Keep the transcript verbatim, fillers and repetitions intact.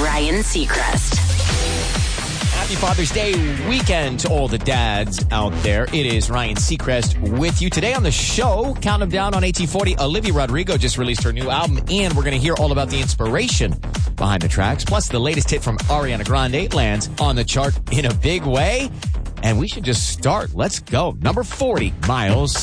Ryan Seacrest. Happy Father's Day weekend to all the dads out there. It is Ryan Seacrest with you. Today on the show, counting down on A T forty, Olivia Rodrigo just released her new album, and we're going to hear all about the inspiration behind the tracks. Plus, the latest hit from Ariana Grande lands on the chart in a big way. And we should just start. Let's go. Number forty, Miles